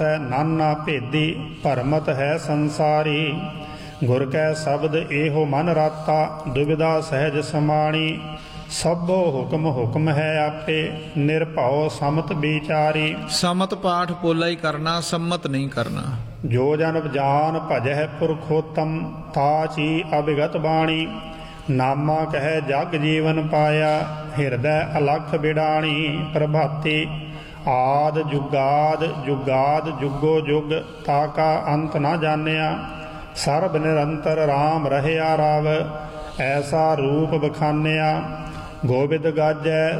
ਨਾਨਾ ਭੇਦੀ ਭਰਮਤ ਹੈ ਸੰਸਾਰੀ। ਗੁਰ ਕੈ ਸ਼ਬਦ ਇਹੋ ਮਨ ਰਾਤਾ ਦੁਬਿਧਾ ਸਹਿਜ ਸਮਾਣੀ। ਸਭੋ ਹੁਕਮ ਹੁਕਮ ਹੈ ਆਪੇ ਨਿਰਭਉ ਸਮਤ ਵਿਚਾਰੀ। ਸਮਤ ਪਾਠ ਪੋਲਾ ਹੀ ਕਰਨਾ, ਸੰਮਤ ਨਹੀਂ ਕਰਨਾ। ਜੋ ਜਨ ਜਾਨ ਭਜਹਿ ਪੁਰਖੋਤਮ ਤਾਚੀ ਅਭਿਗਤ ਬਾਣੀ। ਨਾਮਾ ਕਹਿ ਜਗ ਜੀਵਨ ਪਾਇਆ ਹਿਰਦੈ ਅਲਖ ਬਿਡਾਣੀ। ਪ੍ਰਭਾਤੀ ਆਦ ਜੁਗਾਦ ਜੁਗਾਦ ਜੁਗੋ ਜੁਗ ਤਾਕਾ ਅੰਤ ਨਾ ਜਾਣਿਆ। ਸਰਬ ਨਿਰੰਤਰ ਰਾਮ ਰਹਿਆ ਰਵ ਐਸਾ ਰੂਪ ਬਖਾਨਿਆ। ਗੋਬਿੰਦ ਗਾਜੈ